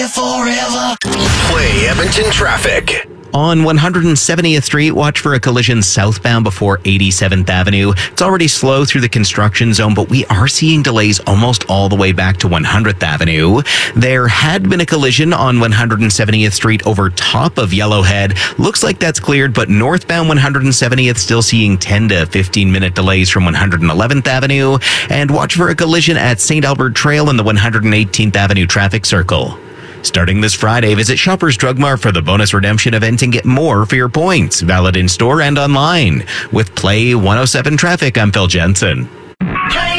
Forever. Play Edmonton traffic. On 170th Street, watch for a collision southbound before 87th Avenue. It's already slow through the construction zone, but we are seeing delays almost all the way back to 100th Avenue. There had been a collision on 170th Street over top of Yellowhead. Looks like that's cleared, but northbound 170th still seeing 10 to 15-minute delays from 111th Avenue. And watch for a collision at St. Albert Trail in the 118th Avenue traffic circle. Starting this Friday, visit Shoppers Drug Mart for the bonus redemption event and get more for your points. Valid in store and online. With Play 107 Traffic, I'm Phil Jensen.